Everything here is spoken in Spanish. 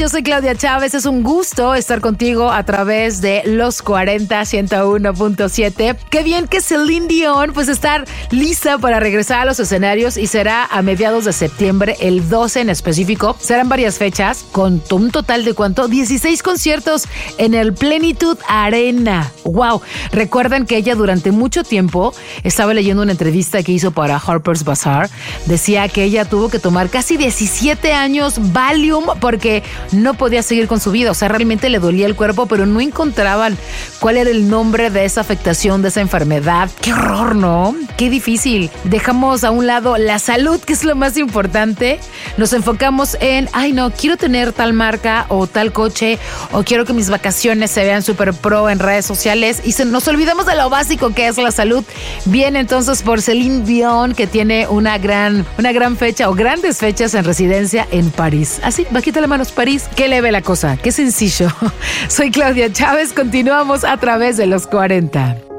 Yo soy Claudia Chávez. Es un gusto estar contigo a través de Los 40 101.7. Qué bien que Celine Dion pues estar lista para regresar a los escenarios y será a mediados de septiembre, el 12 en específico. Serán varias fechas con un total de ¿cuánto? 16 conciertos en el Plenitud Arena. ¡Wow! Recuerden que ella durante mucho tiempo, estaba leyendo una entrevista que hizo para Harper's Bazaar, decía que ella tuvo que tomar casi 17 años Valium porque no podía seguir con su vida. O sea, realmente le dolía el cuerpo, pero no encontraban cuál era el nombre de esa afectación, de esa enfermedad. ¡Qué horror!, ¿no? ¡Qué difícil! Dejamos a un lado la salud, que es lo más importante. Nos enfocamos en, ay no, quiero tener tal marca o tal coche, o quiero que mis vacaciones se vean súper pro en redes sociales, y nos olvidamos de lo básico que es la salud. Bien, entonces por Celine Dion, que tiene una gran fecha o grandes fechas en residencia en París. Así, bajita las manos, París. Qué leve la cosa, qué sencillo. Soy Claudia Chávez, continuamos a través de Los 40.